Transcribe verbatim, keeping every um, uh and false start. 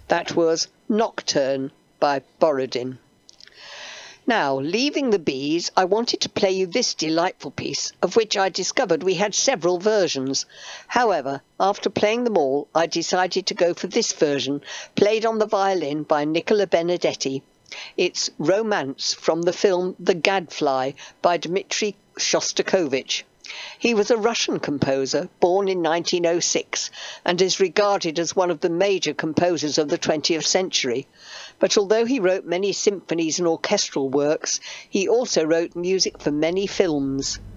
That was Nocturne by Borodin. Now, leaving the bees, I wanted to play you this delightful piece, of which I discovered we had several versions. However, after playing them all, I decided to go for this version, played on the violin by Nicola Benedetti. It's Romance from the film The Gadfly by Dmitri Shostakovich. He was a Russian composer, born in nineteen oh six, and is regarded as one of the major composers of the twentieth century. But although he wrote many symphonies and orchestral works, he also wrote music for many films.